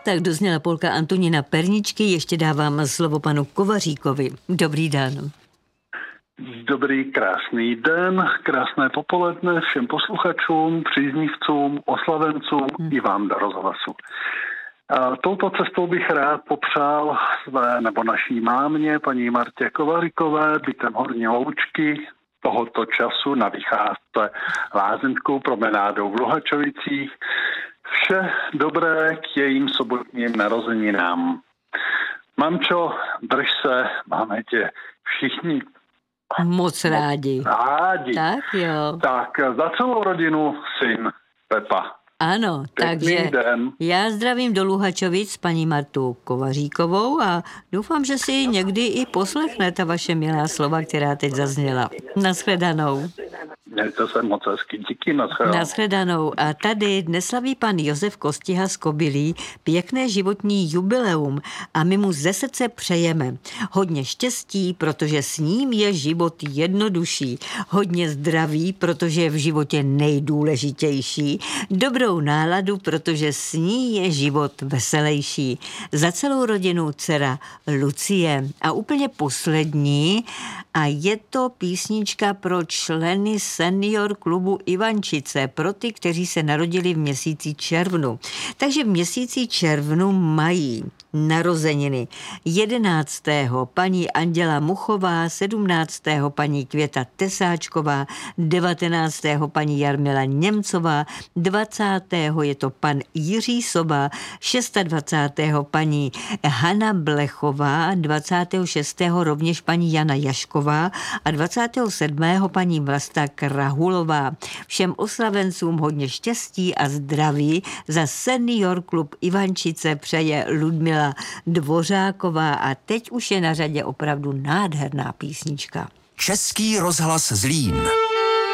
Tak dozněla polka Antonína Perničky, ještě dávám slovo panu Kovaříkovi. Dobrý den. Dobrý, krásný den, krásné popoledne všem posluchačům, příznivcům, oslavencům i vám do rozhlasu. Touto cestou bych rád popřál naší mámě, paní Martě Kovaříkové, bytem Horní Loučky, tohoto času na vycházce lázeňskou promenádou v Luhačovicích. Vše dobré k jejím sobotním narozeninám. Mamčo, drž se, máme tě všichni moc rádi. Tak jo. Tak za celou rodinu syn Pepa. Ano, takže já zdravím do Luhačovic paní Martu Kovaříkovou a doufám, že si někdy i poslechnete vaše milá slova, která teď zazněla. Nashledanou. Mějte se moc hezky, díky, nashledanou. A tady dnes slaví pan Josef Kostiha z Kobylí pěkné životní jubileum a my mu ze srdce přejeme hodně štěstí, protože s ním je život jednodušší, hodně zdraví, protože je v životě nejdůležitější, dobrou náladu, protože s ní je život veselejší. Za celou rodinu dcera Lucie. A úplně poslední, a je to písnička pro členy senior klubu Ivančice, pro ty, kteří se narodili v měsíci červnu. Takže v měsíci červnu mají narozeniny 11. paní Anděla Muchová, 17. paní Květa Tesáčková, 19. paní Jarmila Němcová, 20. je to pan Jiří Soba, 26. paní Hana Blechová, 26. rovněž paní Jana Jašková a 27. paní Vlasta Krahulová. Všem oslavencům hodně štěstí a zdraví za senior klub Ivančice přeje Ludmila Dvořáková a teď už je na řadě opravdu nádherná písnička. Český rozhlas Zlín.